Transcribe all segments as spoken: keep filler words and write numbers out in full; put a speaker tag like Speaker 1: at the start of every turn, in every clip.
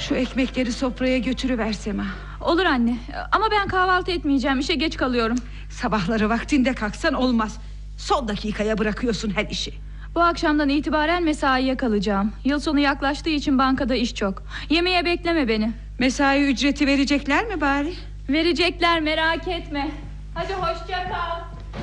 Speaker 1: Şu ekmekleri sofraya götürüversem ha.
Speaker 2: Olur anne, ama ben kahvaltı etmeyeceğim, işe geç kalıyorum.
Speaker 1: Sabahları vaktinde kalksan olmaz. Son dakikaya bırakıyorsun her işi.
Speaker 2: Bu akşamdan itibaren mesaiye kalacağım. Yıl sonu yaklaştığı için bankada iş çok. Yemeğe bekleme beni.
Speaker 1: Mesai ücreti verecekler mi bari?
Speaker 2: Verecekler, merak etme. Hadi hoşça kal.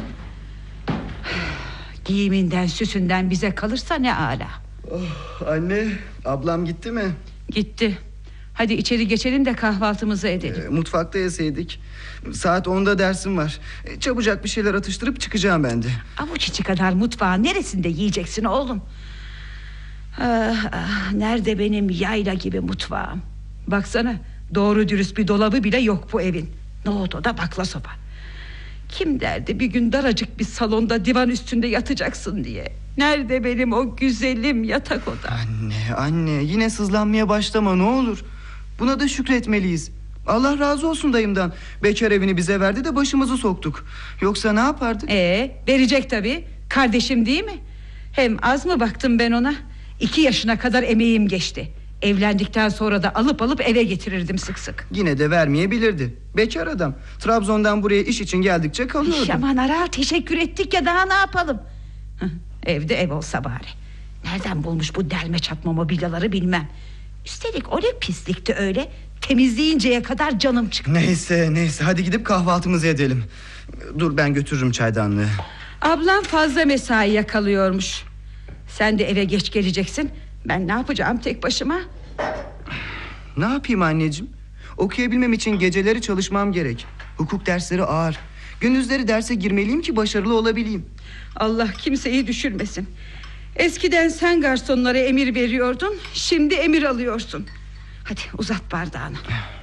Speaker 1: Giyiminden süsünden bize kalırsa ne âlâ.
Speaker 3: Oh, anne, ablam gitti mi?
Speaker 1: Gitti. Hadi içeri geçelim de kahvaltımızı edelim.
Speaker 3: E, mutfakta yeseydik. Saat onda dersim var. E, çabucak bir şeyler atıştırıp çıkacağım ben de.
Speaker 1: Avuç içi kadar mutfağın neresinde yiyeceksin oğlum? Ah, ah, nerede benim yayla gibi mutfağım? Baksana, doğru dürüst bir dolabı bile yok bu evin. Nohut oda, bakla sopa. Kim derdi bir gün daracık bir salonda divan üstünde yatacaksın diye. Nerede benim o güzelim yatak odam?
Speaker 3: Anne, anne, yine sızlanmaya başlama ne olur. Buna da şükretmeliyiz. Allah razı olsun dayımdan. Bekar evini bize verdi de başımızı soktuk. Yoksa ne yapardık?
Speaker 1: Ee, verecek tabii. Kardeşim değil mi? Hem az mı baktım ben ona? İki yaşına kadar emeğim geçti. Evlendikten sonra da alıp alıp eve getirirdim sık sık.
Speaker 3: Yine de vermeyebilirdi. Bekar adam. Trabzon'dan buraya iş için geldikçe kalıyordu.
Speaker 1: Aman Aral, teşekkür ettik ya, daha ne yapalım? Hıh, evde ev olsa bari. Nereden bulmuş bu delme çatma mobilyaları bilmem. Üstelik o ne pislikti öyle. Temizleyinceye kadar canım çıktı.
Speaker 3: Neyse neyse, hadi gidip kahvaltımızı edelim. Dur, ben götürürüm çaydanlığı.
Speaker 1: Ablam fazla mesaiye kalıyormuş. Sen de eve geç geleceksin. Ben ne yapacağım tek başıma?
Speaker 3: Ne yapayım anneciğim? Okuyabilmem için geceleri çalışmam gerek. Hukuk dersleri ağır. Gündüzleri derse girmeliyim ki başarılı olabileyim.
Speaker 1: Allah kimseyi düşürmesin. Eskiden sen garsonlara emir veriyordun, şimdi emir alıyorsun. Hadi uzat bardağını.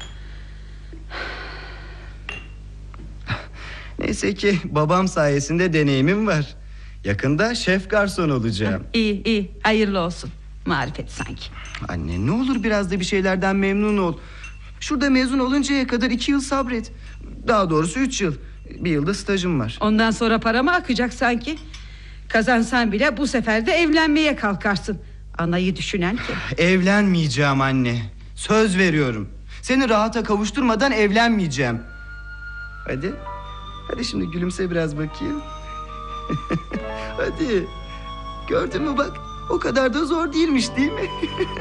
Speaker 3: Neyse ki babam sayesinde deneyimim var. Yakında şef garson olacağım.
Speaker 1: İyi iyi, hayırlı olsun. Marifet sanki.
Speaker 3: Anne, ne olur biraz da bir şeylerden memnun ol. Şurada mezun oluncaya kadar iki yıl sabret. Daha doğrusu üç yıl. Bir yılda stajım var.
Speaker 1: Ondan sonra para mı akacak sanki? Kazansan bile bu sefer de evlenmeye kalkarsın. Anayı düşünen ki.
Speaker 3: Evlenmeyeceğim anne. Söz veriyorum. Seni rahata kavuşturmadan evlenmeyeceğim. Hadi. Hadi şimdi gülümse biraz bakayım. Hadi. Gördün mü bak. O kadar da zor değilmiş değil mi?